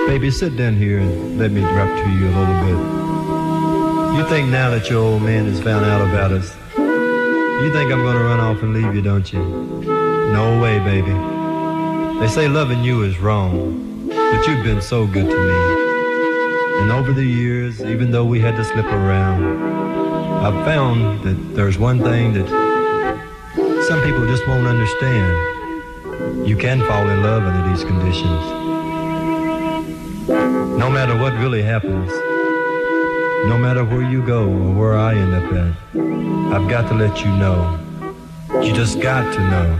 Baby, sit down here and let me drop to you a little bit. You think now that your old man has found out about us, you think I'm gonna run off and leave you, don't you? No way, baby. They say loving you is wrong, but you've been so good to me. And over the years, even though we had to slip around, I've found that there's one thing that some people just won't understand. You can fall in love under these conditions. No matter what really happens, no matter where you go or where I end up at, I've got to let you know. You just got to know.